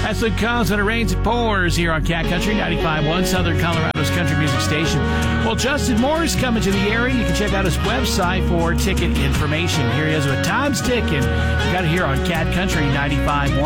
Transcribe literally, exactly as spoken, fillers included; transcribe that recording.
That's the cause when it rains, it pours here on Cat Country ninety-five point one, Southern Colorado's country music station. Well, Justin Moore's coming to the area. You can check out his website for ticket information. Here he is with Time's Ticking. You got it here on Cat Country ninety-five point one.